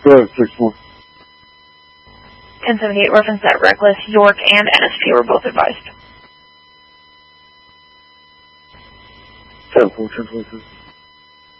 Go ahead, 6-1. 1078 reference that Reckless, York, and NSP were both advised. 10-4, 10-26.